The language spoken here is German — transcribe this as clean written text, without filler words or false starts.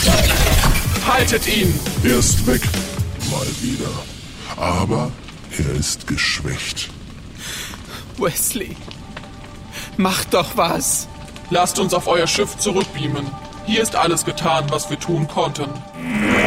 Haltet ihn! Er ist weg. Mal wieder. Aber er ist geschwächt. Wesley, mach doch was! Lasst uns auf euer Schiff zurückbeamen. Hier ist alles getan, was wir tun konnten.